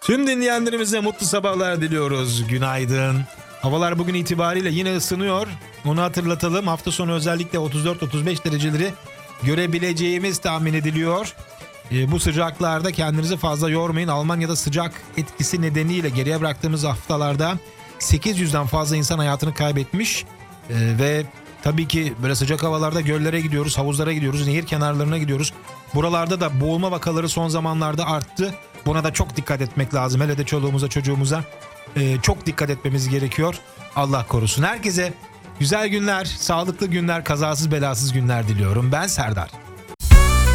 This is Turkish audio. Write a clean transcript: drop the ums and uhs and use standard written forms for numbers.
Tüm dinleyenlerimize mutlu sabahlar diliyoruz. Günaydın. Havalar bugün itibariyle yine ısınıyor. Onu hatırlatalım. Hafta sonu özellikle 34-35 dereceleri görebileceğimiz tahmin ediliyor. Bu sıcaklarda kendinizi fazla yormayın. Almanya'da sıcak etkisi nedeniyle geriye bıraktığımız haftalarda 800'den fazla insan hayatını kaybetmiş. Ve tabii ki böyle sıcak havalarda göllere gidiyoruz, havuzlara gidiyoruz, nehir kenarlarına gidiyoruz. Buralarda da boğulma vakaları son zamanlarda arttı. Buna da çok dikkat etmek lazım. Hele de çoluğumuza, çocuğumuza çok dikkat etmemiz gerekiyor. Allah korusun. Herkese güzel günler, sağlıklı günler, kazasız belasız günler diliyorum. Ben Serdar.